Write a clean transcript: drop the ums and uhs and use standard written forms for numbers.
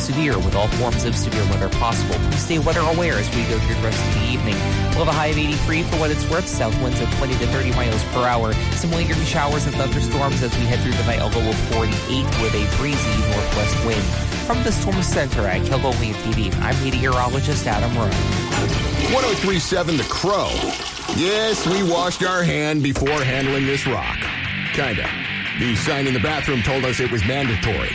severe with all forms of severe weather possible. Please stay weather aware as we go through the rest of the evening. We'll have a high of 83 for what it's worth. South winds at 20 to 30 miles per hour. Some lingering showers and thunderstorms as we head through the night. A low of 48 with a breezy northwest wind. From the Storm Center at Kilgolian TV, I'm meteorologist Adam Rowe. 1037 The Crow. Yes, we washed our hand before handling this rock. Kinda. The sign in the bathroom told us it was mandatory.